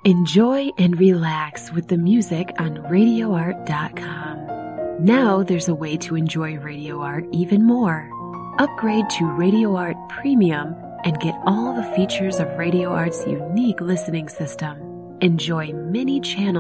Enjoy and relax with the music on RadioArt.com. Now there's a way to enjoy Radio Art even more. Upgrade to Radio Art Premium and get all the features of Radio Art's unique listening system. Enjoy many channels